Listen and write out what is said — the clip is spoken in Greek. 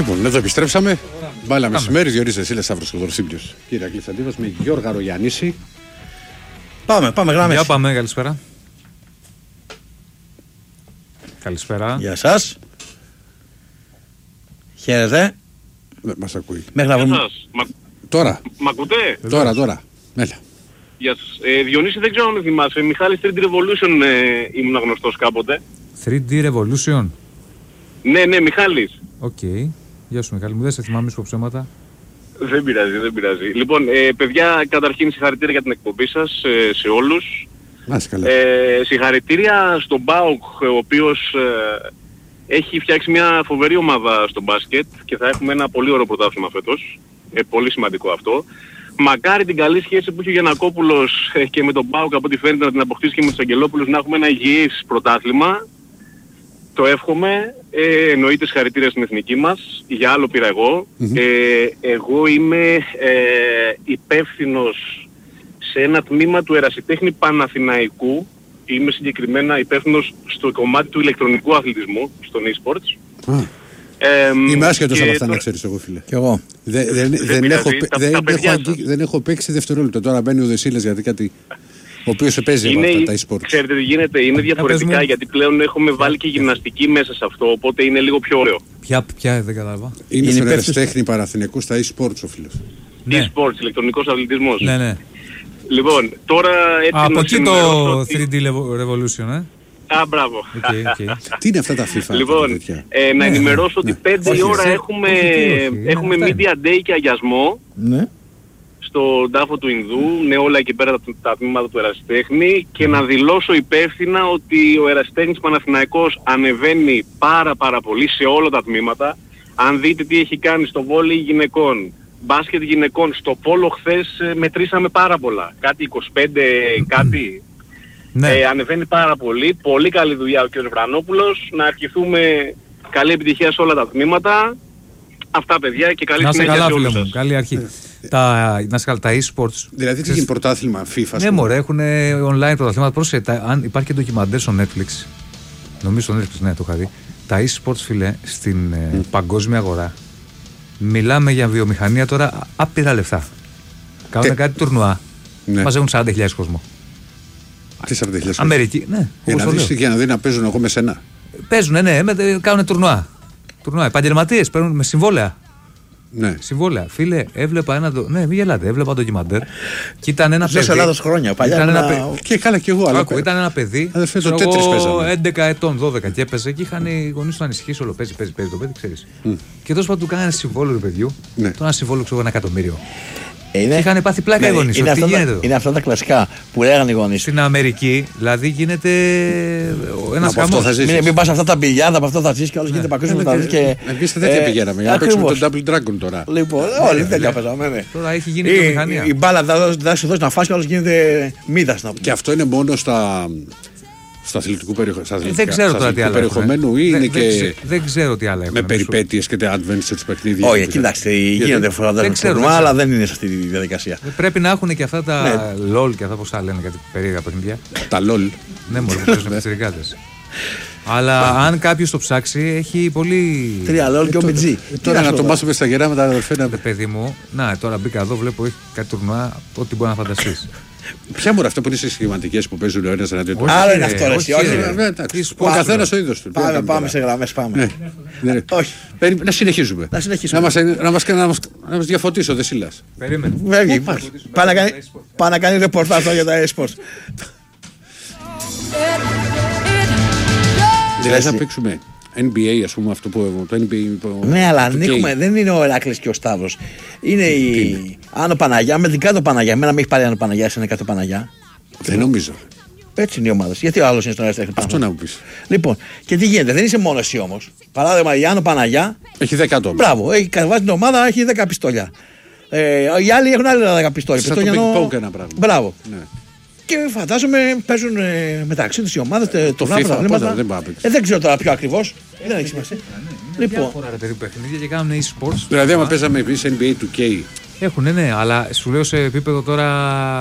Λοιπόν, εδώ επιστρέψαμε. Μπάλα μεσημέρι, Διονύσης Δεσίλας, Σταύρος Θοδωρσίμπιος. Κύριε Αγγλής Αντίβας με Γιώργα Ρογιαννίση. Πάμε γράμμες. Για πάμε, καλησπέρα. Καλησπέρα. Γεια σας. Χαίρετε. Δεν μας ακούει. Μέχρι να βρούμε. Τώρα. Μ' ακούτε? Τώρα. Έλα. Γεια σας. Διονύση, δεν ξέρω αν με θυμάσαι. Μιχάλης 3D Revolution ήμουν γνωστός κάποτε. 3D Revolution. Ναι, Μιχάλης. Οκ. Γεια σου Μιχάλη μου, δεν σε θυμάμαι στο ψέματα. Δεν πειράζει. Λοιπόν, παιδιά, καταρχήν συγχαρητήρια για την εκπομπή σας σε όλους. Συγχαρητήρια στον ΠΑΟΚ, ο οποίος έχει φτιάξει μια φοβερή ομάδα στο μπάσκετ και θα έχουμε ένα πολύ ωραίο πρωτάθλημα φέτος. Πολύ σημαντικό αυτό. Μακάρι την καλή σχέση που είχε ο Γιαννακόπουλος και με τον ΠΑΟΚ από ό,τι φαίνεται να την αποκτήσει και με τους Αγγελόπουλους, να έχουμε ένα υγιές πρωτάθλημα. Το εύχομαι. Εννοείται συγχαρητήρια στην εθνική μας. Για άλλο πήρα εγώ. Εγώ είμαι υπεύθυνος σε ένα τμήμα του Ερασιτέχνη Παναθηναϊκού. Είμαι συγκεκριμένα υπεύθυνος στο κομμάτι του ηλεκτρονικού αθλητισμού, στον e-sports. Είμαι άσχετος από αυτά να ξέρεις εγώ, φίλε. Κι εγώ. Δεν έχω παίξει δευτερόλεπτο. Τώρα μπαίνει ο Δεσίλας γιατί κάτι... Ο οποίος παίζει από αυτά τα e-sports. Ξέρετε τι γίνεται, είναι διαφορετικά γιατί πλέον έχουμε βάλει και γυμναστική μέσα σε αυτό, οπότε είναι λίγο πιο ωραίο. Ποια δεν κατάλαβα. Είναι στον Ερασιτέχνη Παναθηναϊκού στα e-sports ο φίλος. E-sports, ηλεκτρονικός αθλητισμός. Ναι. Λοιπόν, τώρα έτσι από εκεί το 3D Revolution, μπράβο. Τι είναι αυτά τα FIFA? Λοιπόν, να ενημερώσω ότι 5 η ώρα έχουμε Media Day και αγιασμό. Ναι. Στον τάφο του Ινδού, ναι, όλα εκεί πέρα τα τμήματα του Ερασιτέχνη, και να δηλώσω υπεύθυνα ότι ο Ερασιτέχνης Παναθηναϊκός ανεβαίνει πάρα πολύ σε όλα τα τμήματα. Αν δείτε τι έχει κάνει στο βόλεϊ γυναικών, μπάσκετ γυναικών, στο πόλο χθες μετρήσαμε πάρα πολλά. Κάτι 25, κάτι. Ναι. Ανεβαίνει πάρα πολύ. Πολύ καλή δουλειά ο κ. Βρανόπουλος. Να ευχηθούμε καλή επιτυχία σε όλα τα τμήματα. Αυτά, παιδιά, και καλή συνέχεια σε όλους σας. Καλή αρχή. Τα e-sports. Δηλαδή τι γίνει πρωτάθλημα FIFA? Ναι, μωρέ, έχουν online πρωταθλήματα. Πρόσεχε, αν υπάρχει και ντοκιμαντέρ στο Netflix. Νομίζω στο Netflix, ναι, το είχα δει. Τα e-sports, φίλε, στην παγκόσμια αγορά. Μιλάμε για βιομηχανία τώρα άπειρα λεφτά. Κάνουν κάτι τουρνουά. Ναι. Μαζεύουν 40.000 κόσμο. Τι 40.000? Αμερική, ναι. Για να δει να παίζουν εγώ με σένα. Παίζουν, ναι, κάνουν τουρνουά. Επαγγελματίες παίρνουν με συμβόλαια. Ναι. Συμβόλαια. Φίλε, έβλεπα ένα. Ναι, μην γελάτε, έβλεπα ντοκιμαντέρ. Και ήταν ένα παιδί. Ζω Ελλάδος χρόνια. Παλιά. Και καλά κι εγώ. Άκου, ήταν ένα παιδί. Αδερφέ, το τέτρις παίζαμε. 11 ετών, 12 και έπαιζε και είχαν οι γονείς του ανησυχήσει όλο. Παίζει το παιδί, ξέρεις. Και τόσο πάντων του κάνανε συμβόλαιο του παιδιού. Ναι. Το ένα συμβόλαιο ξέρω 1 εκατομμύριο. Είχαν πάθει πλάκα οι γονείς. Είναι αυτά τα κλασικά που λέγανε οι γονείς. Στην Αμερική, δηλαδή γίνεται ένας χαμός. Μην πας αυτά τα μπιλιάρδα, από αυτό θα ζήσεις και όλος γίνεται παγκόσμιο θα ζήσεις και... Εμείς τέτοια πηγαίναμε, για να παίξουμε τον Double Dragon τώρα. Λοιπόν, όλοι τέτοια παίζαμε. Τώρα έχει γίνει και μηχανία. Η μπάλα θα σου δώσει να φας και όλος γίνεται μύδας. Και αυτό είναι μόνο στο αθλητικό περιεχομένου ή είναι και. Δεν ξέρω τι άλλα έχουν. Με περιπέτειες και τα adventures παιχνίδια. Όχι, κοιτάξτε, γίνονται φωτογραφία, αλλά δεν είναι σε αυτή τη διαδικασία. Πρέπει να έχουν και αυτά τα LOL και αυτά πώς τα λένε, κάτι περίεργα παιχνίδια. Τα LOL. Ναι, μόνο που παίζουν πιτσιρικάδες. Αλλά αν κάποιος το ψάξει, έχει πολύ. 3 LOL και OBG. Τώρα να το μάσουμε στα γερά με τα αδερφένα. Παιδί μου, να τώρα μπήκα εδώ, βλέπω έχει κάτι τουρνουά, ό,τι μπορεί να φανταστείς. Ποια μωρά αυτό που είναι στις σχηματικές που παίζουν ο ένας εναντίον του. Άλλο είναι αυτό, όχι. Ο καθένας ο είδος του. Πάμε σε γραμμές, πάμε. Όχι. Να συνεχίζουμε. Να μας διαφωτίσει ο Δεσίλας. Περίμενε. Πάει να κάνει ρεπορτάζ για τα e-sports. Δηλαδή θα παίξουμε NBA, ας πούμε, αυτό που το NBA. Ναι, αλλά δεν είναι ο Εράκλης και ο Σταύρος. Είναι η Άνω Παναγιά με την Κάτω Παναγιά. Εμένα με έχει πάρει Άνω Παναγιά, εσύ είναι Κάτω Παναγιά. Δεν νομίζω. Έτσι είναι οι ομάδες. Γιατί ο άλλος είναι στον Ερασιτέχνη? Αυτό να μου πεις. Λοιπόν, και τι γίνεται, δεν είσαι μόνο εσύ όμως. Παράδειγμα, η Άνω Παναγιά. Έχει 10 άτομα. Μπράβο, έχει κατεβάσει την ομάδα, έχει 10 πιστόλια. Οι άλλοι έχουν άλλα 10 πιστόλια. Σαν το Big Poke ένα πράγμα. Μπράβο. Και φαντάζομαι παίζουν μεταξύ τους οι ομάδες το FIFA. Δεν ξέρω τώρα πιο ακριβώς. Δεν έχει σημασία. Λοιπόν. Παιχνίδια και κάνουν e-sports. Δηλαδή, άμα παίζαμε εμείς NBA 2K. Έχουν, ναι, αλλά σου λέω σε επίπεδο τώρα